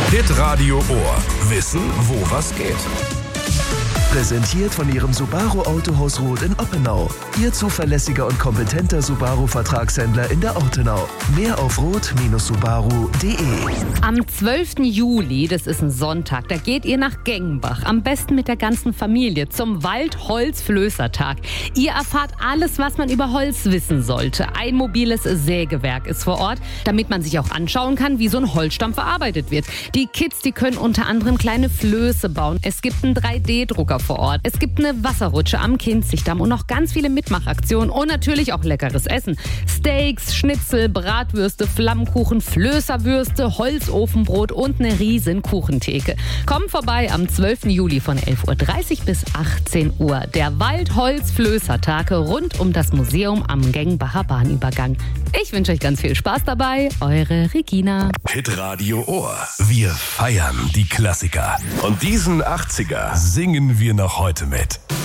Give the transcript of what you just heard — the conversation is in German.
Hitradio Ohr. Wissen, wo was geht. Präsentiert von Ihrem Subaru Autohaus Roth in Oppenau. Ihr zuverlässiger und kompetenter Subaru-Vertragshändler in der Ortenau. Mehr auf roth-subaru.de. Am 12. Juli, das ist ein Sonntag, da geht ihr nach Gengenbach. Am besten mit der ganzen Familie zum Wald-Holz-Flößertag. Ihr erfahrt alles, was man über Holz wissen sollte. Ein mobiles Sägewerk ist vor Ort, damit man sich auch anschauen kann, wie so ein Holzstamm verarbeitet wird. Die Kids, die können unter anderem kleine Flöße bauen. Es gibt einen 3D-Drucker vor Ort. Es gibt eine Wasserrutsche am Kinzigdamm und noch ganz viele Mitmachaktionen und natürlich auch leckeres Essen. Steaks, Schnitzel, Bratwürste, Flammkuchen, Flößerwürste, Holzofenbrot und eine riesen Kuchentheke. Kommt vorbei am 12. Juli von 11.30 Uhr bis 18 Uhr. Der Wald-Holz-Flößertag rund um das Museum am Gengenbacher Bahnübergang. Ich wünsche euch ganz viel Spaß dabei. Eure Regina. Hitradio Ohr. Wir feiern die Klassiker. Und diesen 80er singen wir noch heute mit.